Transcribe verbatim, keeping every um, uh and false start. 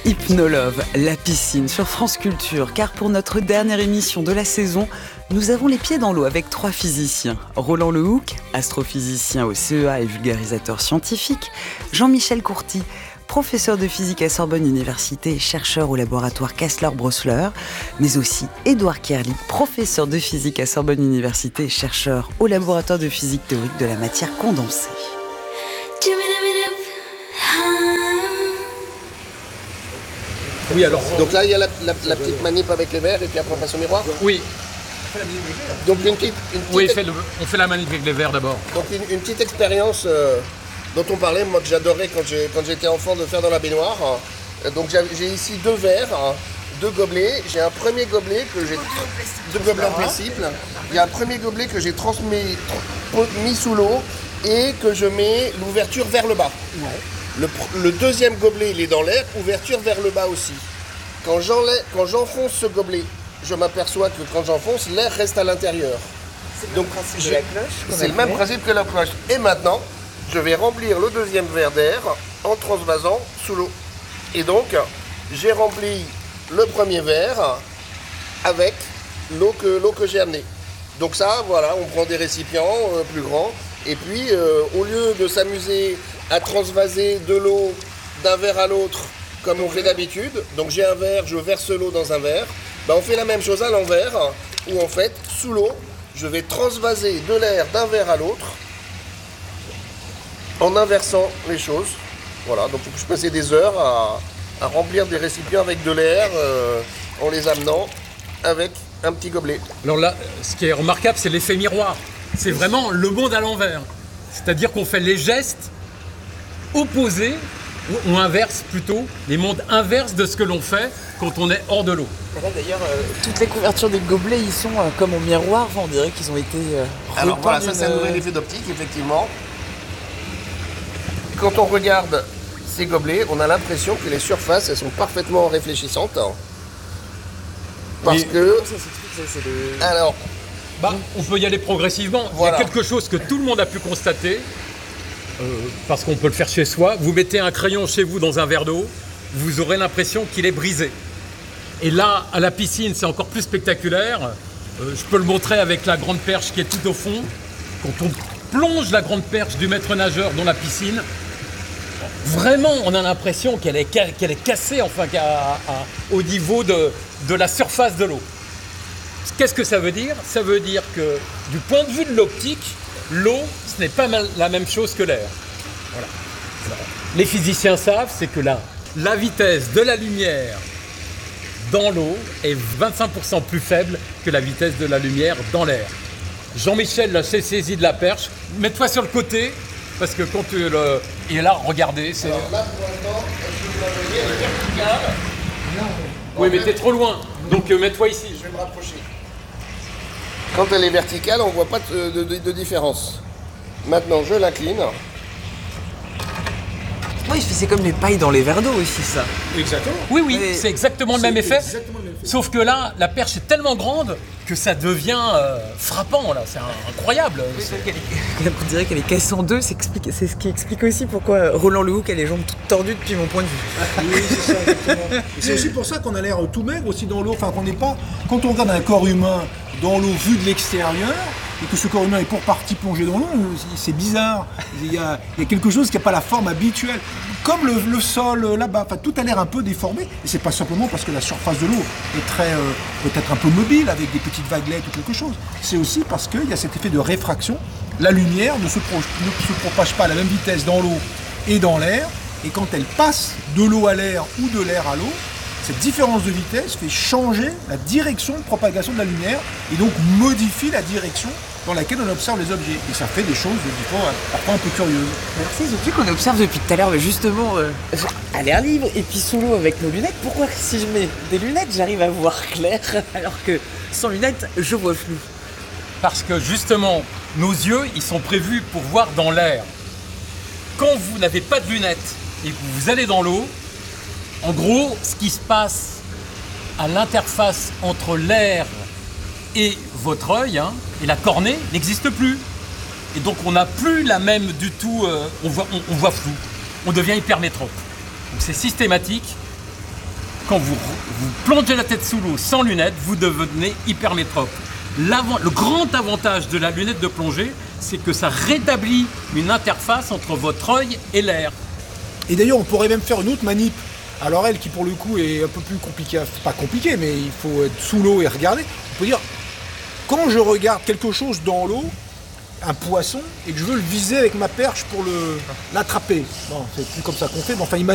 Hypnolove, la piscine sur France Culture, car pour notre dernière émission de la saison, nous avons les pieds dans l'eau avec trois physiciens. Roland Lehoucq, astrophysicien au C E A et vulgarisateur scientifique. Jean-Michel Courty, professeur de physique à Sorbonne Université et chercheur au laboratoire Kastler-Brosseler. Mais aussi Édouard Kerli, professeur de physique à Sorbonne Université et chercheur au laboratoire de physique théorique de la matière condensée. Oui, alors. Donc là, il y a la, la, la petite manip avec les verres et puis après on passe au miroir. Oui. Donc une petite. Une petite Oui, fait le, on fait la manip avec les verres d'abord. Donc une, une petite expérience euh, dont on parlait, moi que j'adorais quand, j'ai, quand j'étais enfant de faire dans la baignoire. Donc j'ai, j'ai ici deux verres, deux gobelets. J'ai un premier gobelet que j'ai. Deux gobelets en possible. Il y a un premier gobelet que j'ai transmis mis sous l'eau et que je mets l'ouverture vers le bas. Ouais. Le, le deuxième gobelet, il est dans l'air, ouverture vers le bas aussi. Quand, quand j'enfonce ce gobelet, je m'aperçois que quand j'enfonce, l'air reste à l'intérieur. C'est le Donc, même principe je, de la cloche. C'est le même principe que la cloche. Et maintenant, je vais remplir le deuxième verre d'air en transvasant sous l'eau. Et donc, j'ai rempli le premier verre avec l'eau que, l'eau que j'ai amenée. Donc ça, voilà, on prend des récipients euh, plus grands. Et puis, euh, au lieu de s'amuser à transvaser de l'eau d'un verre à l'autre comme on fait d'habitude, donc j'ai un verre, je verse l'eau dans un verre, ben on fait la même chose à l'envers, où en fait, sous l'eau, je vais transvaser de l'air d'un verre à l'autre en inversant les choses. Voilà, donc je passais des heures à, à remplir des récipients avec de l'air euh, en les amenant avec un petit gobelet. Alors là, ce qui est remarquable, c'est l'effet miroir. C'est vraiment le monde à l'envers. C'est-à-dire qu'on fait les gestes opposés, ou, ou inverse plutôt, les mondes inverses de ce que l'on fait quand on est hors de l'eau. Là, d'ailleurs, euh, toutes les couvertures des gobelets, ils sont euh, comme en miroir. Enfin, on dirait qu'ils ont été euh, Alors voilà, ça c'est un nouvel effet d'optique, effectivement. Quand on regarde ces gobelets, on a l'impression que les surfaces, elles sont parfaitement réfléchissantes. Parce Mais que... Comment ça s'explique, ça, c'est le... Alors... Bah, on peut y aller progressivement. Voilà. Il y a quelque chose que tout le monde a pu constater, euh, parce qu'on peut le faire chez soi. Vous mettez un crayon chez vous dans un verre d'eau, vous aurez l'impression qu'il est brisé. Et là, à la piscine, c'est encore plus spectaculaire. Euh, je peux le montrer avec la grande perche qui est tout au fond. Quand on plonge la grande perche du maître nageur dans la piscine, vraiment, on a l'impression qu'elle est, qu'elle est cassée, enfin, à, à, au niveau de, de la surface de l'eau. Qu'est-ce que ça veut dire ? Ça veut dire que du point de vue de l'optique, l'eau, ce n'est pas la même chose que l'air. Voilà. Les physiciens savent, c'est que la, la vitesse de la lumière dans l'eau est vingt-cinq pour cent plus faible que la vitesse de la lumière dans l'air. Jean-Michel là, s'est saisi de la perche. Mets-toi sur le côté, parce que quand tu le... Et là, regardez, c'est... Alors là, pour l'instant, est-ce que vous la voyez, elle est verticale. Oui, mais t'es trop loin, donc euh, mets-toi ici. Je vais me rapprocher. Quand elle est verticale, on ne voit pas de, de, de, de différence. Maintenant, je l'incline. Oui, c'est comme les pailles dans les verres d'eau aussi, ça. Exactement. Oui, oui, Mais c'est exactement le c'est même effet. exactement le même effet. Sauf que là, la perche est tellement grande que ça devient euh, frappant, là. C'est incroyable. Oui, C'est- qu'elle est- on dirait qu'elle est cassée en deux, c'est, explique- c'est ce qui explique aussi pourquoi Roland Lehoucq a les jambes toutes tordues depuis mon point de vue. Oui, c'est ça, exactement. Et c'est aussi pour ça qu'on a l'air tout maigre aussi dans l'eau. Enfin, qu'on n'est pas. Quand on regarde un corps humain dans l'eau vu de l'extérieur, et que ce corps humain est pour partie plongé dans l'eau, c'est bizarre. Il y a, il y a quelque chose qui n'a pas la forme habituelle. Comme le, le sol là-bas, enfin, tout a l'air un peu déformé. Et c'est pas simplement parce que la surface de l'eau est très, euh, peut-être un peu mobile, avec des petites vaguelettes ou quelque chose. C'est aussi parce qu'il y a cet effet de réfraction. La lumière ne se, pro- ne se propage pas à la même vitesse dans l'eau et dans l'air. Et quand elle passe de l'eau à l'air ou de l'air à l'eau, cette différence de vitesse fait changer la direction de propagation de la lumière et donc modifie la direction dans laquelle on observe les objets. Et ça fait des choses, des fois, parfois un peu curieuses. Merci, c'est truc qu'on observe depuis tout à l'heure, mais justement, euh, à l'air libre et puis sous l'eau avec nos lunettes. Pourquoi si je mets des lunettes, j'arrive à voir clair, alors que sans lunettes, je vois flou? Parce que justement, nos yeux, ils sont prévus pour voir dans l'air. Quand vous n'avez pas de lunettes et que vous allez dans l'eau, en gros, ce qui se passe à l'interface entre l'air et votre œil, hein, et la cornée, n'existe plus. Et donc on n'a plus la même du tout, euh, on, voit, on, on voit flou, on devient hypermétrope. Donc c'est systématique. quand vous, vous plongez la tête sous l'eau sans lunettes, vous devenez hypermétrope. L'avant, le grand avantage de la lunette de plongée, c'est que ça rétablit une interface entre votre œil et l'air. Et d'ailleurs, on pourrait même faire une autre manip. Alors elle, qui pour le coup est un peu plus compliquée, pas compliquée, mais il faut être sous l'eau et regarder. On peut dire, quand je regarde quelque chose dans l'eau, un poisson, et que je veux le viser avec ma perche pour le, l'attraper. Non, c'est plus comme ça qu'on fait, mais enfin,